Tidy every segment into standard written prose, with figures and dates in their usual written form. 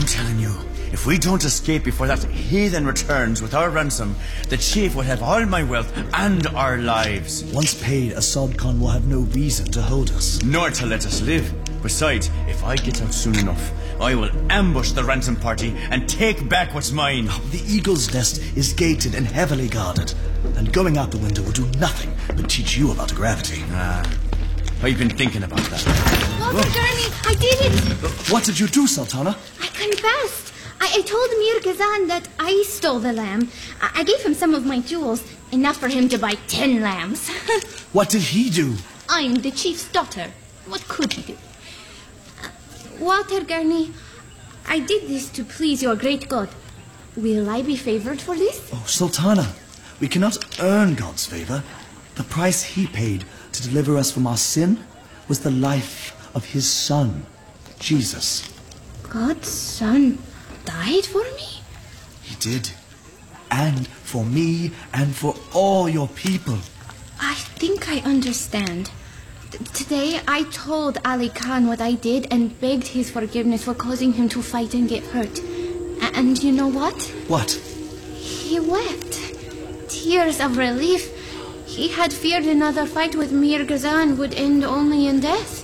telling you, if we don't escape before that heathen returns with our ransom, the chief will have all my wealth and our lives. Once paid, Asad Khan will have no reason to hold us. Nor to let us live. Besides, if I get out soon enough, I will ambush the ransom party and take back what's mine. The Eagle's Nest is gated and heavily guarded, and going out the window will do nothing but teach you about gravity. I've been thinking about that. Walter Gurney, I did it! What did you do, Sultana? I confessed. I told Mir Ghazan that I stole the lamb. I gave him some of my jewels, enough for him to buy 10 lambs. What did he do? I'm the chief's daughter. What could he do? Walter Gurney, I did this to please your great God. Will I be favored for this? Oh, Sultana, we cannot earn God's favor. The price he paid to deliver us from our sin was the life of his son, Jesus. God's son died for me? He did. And for me and for all your people. I think I understand. Today I told Ali Khan what I did and begged his forgiveness for causing him to fight and get hurt. And you know what? What? He wept. Tears of relief. He had feared another fight with Mir Ghazan would end only in death.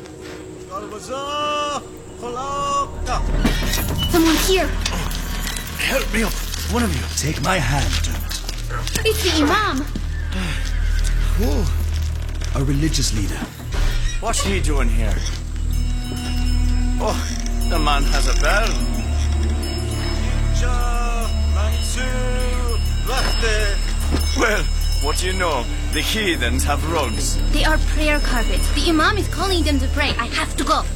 Someone here. Help me up, one of you. Take my hand, Dermot. It's the Imam. Who? A religious leader. What's he doing here? Oh, the man has a bell. Well, what do you know? The heathens have rugs. They are prayer carpets. The Imam is calling them to pray. I have to go.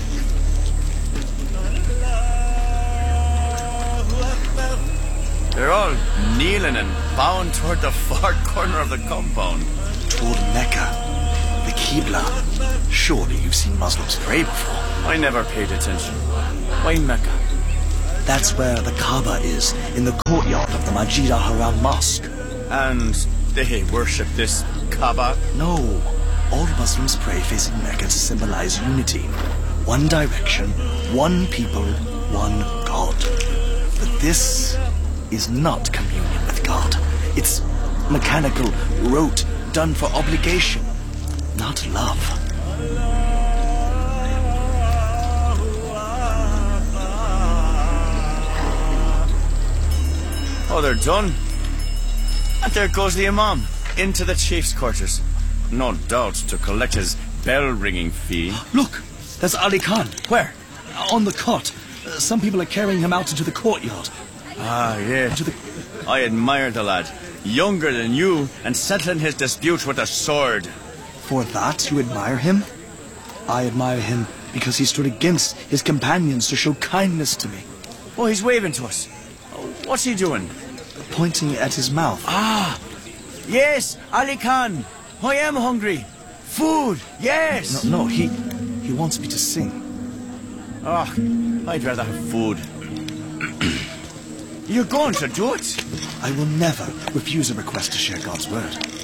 They're all kneeling and bowing toward the far corner of the compound. Toward Mecca, the Qibla. Surely you've seen Muslims pray before. I never paid attention. Why Mecca? That's where the Kaaba is, in the courtyard of the Masjid al-Haram Mosque. And they worship this Kaaba? No, all Muslims pray facing Mecca to symbolize unity. One direction, one people, one God. But this is not communion with God. It's mechanical, rote, done for obligation, not love. Oh, they're done. And there goes the Imam, into the chief's quarters. No doubt to collect his bell-ringing fee. Look, there's Ali Khan. Where? On the cot. Some people are carrying him out into the courtyard. Ah, yeah. I admire the lad. Younger than you, and settling his dispute with a sword. For that you admire him? I admire him because he stood against his companions to show kindness to me. Oh, he's waving to us. What's he doing? Pointing at his mouth. Ah, yes, Ali Khan. I am hungry. Food, yes. No, he wants me to sing. Oh, I'd rather have food. You're going to do it? I will never refuse a request to share God's word.